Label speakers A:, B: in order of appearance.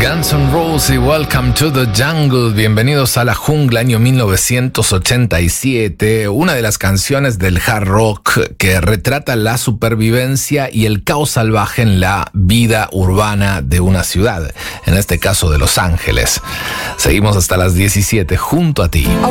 A: Guns N' Roses y Welcome to the Jungle. Bienvenidos a la jungla, año 1987. Una de las canciones del hard rock que retrata la supervivencia y el caos salvaje en la vida urbana de una ciudad, en este caso de Los Ángeles. Seguimos hasta las 17 junto a ti.